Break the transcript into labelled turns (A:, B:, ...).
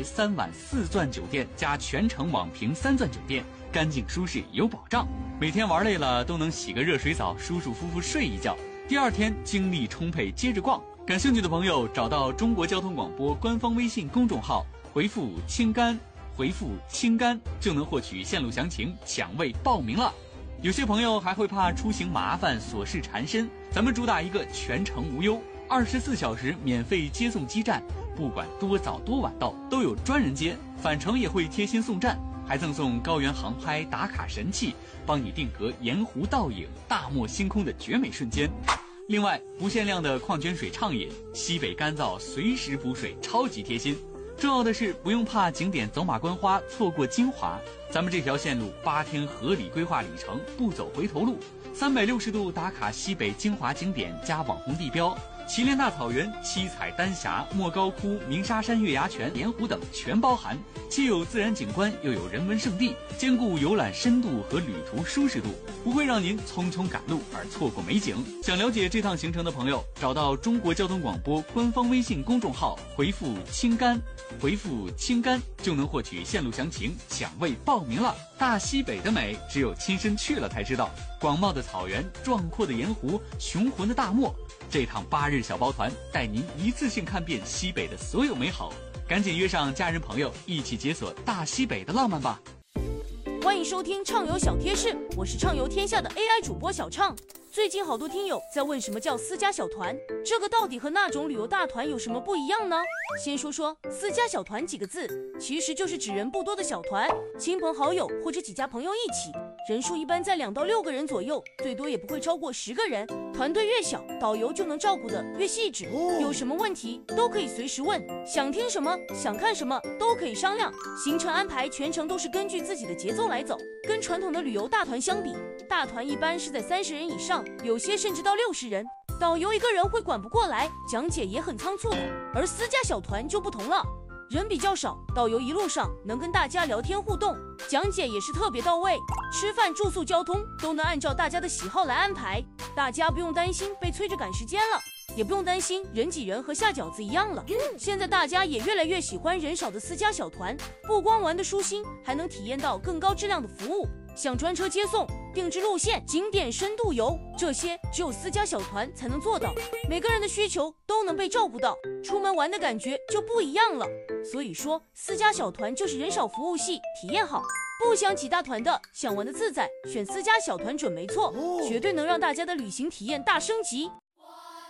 A: 3晚4钻酒店加全程网评3钻酒店，干净舒适有保障。每天玩累了都能洗个热水澡，舒舒服服睡一觉，第二天精力充沛接着逛。感兴趣的朋友找到中国交通广播官方微信公众号，回复清干就能获取线路详情，抢位报名了。有些朋友还会怕出行麻烦琐事缠身，咱们主打一个全程无忧，24小时免费接送基站，不管多早多晚到都有专人接，返程也会贴心送站，还赠送高原航拍打卡神器，帮你定格盐湖倒影、大漠星空的绝美瞬间。另外不限量的矿泉水畅饮，西北干燥随时补水，超级贴心。重要的是不用怕景点走马观花错过精华，咱们这条线路8天合理规划里程，不走回头路，360度打卡西北精华景点加网红地标，祁连大草原、七彩丹霞、莫高窟、鸣沙山月牙泉、盐湖等全包含，既有自然景观又有人文胜地，兼顾游览深度和旅途舒适度，不会让您匆匆赶路而错过美景。想了解这趟行程的朋友，找到中国交通广播官方微信公众号，回复清干就能获取线路详情，抢位报名了。大西北的美只有亲身去了才知道，广袤的草原，壮阔的盐湖，雄浑的大漠，这趟8日小包团带您一次性看遍西北的所有美好，赶紧约上家人朋友一起解锁大西北的浪漫吧。
B: 欢迎收听畅游小贴士，我是畅游天下的 AI 主播小畅。最近好多听友在问什么叫私家小团，这个到底和那种旅游大团有什么不一样呢？先说说私家小团几个字，其实就是指人不多的小团，亲朋好友或者几家朋友一起，人数一般在2到6个人左右，最多也不会超过10个人。团队越小，导游就能照顾得越细致，有什么问题都可以随时问，想听什么想看什么都可以商量。行程安排全程都是根据自己的节奏来走，跟传统的旅游大团相比，大团一般是在30人以上，有些甚至到60人，导游一个人会管不过来，讲解也很仓促的。而私家小团就不同了，人比较少，导游一路上能跟大家聊天互动，讲解也是特别到位，吃饭住宿交通都能按照大家的喜好来安排，大家不用担心被催着赶时间了，也不用担心人挤人和下饺子一样了。现在大家也越来越喜欢人少的私家小团，不光玩得舒心，还能体验到更高质量的服务，像专车接送、定制路线、景点深度游，这些只有私家小团才能做到，每个人的需求都能被照顾到，出门玩的感觉就不一样了。所以说私家小团就是人少服务细，体验好。不想挤大团的，想玩的自在，选私家小团准没错，绝对能让大家的旅行体验大升级。